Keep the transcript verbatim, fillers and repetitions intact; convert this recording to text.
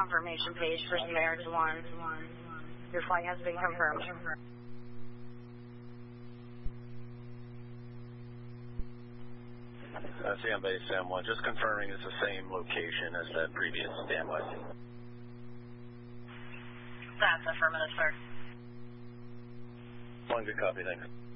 confirmation page for Samaritan one. Your flight has been confirmed. Uh, Sam Base Sam one, just confirming it's the same location as that previous standby. That's affirmative, sir. One good copy, thanks.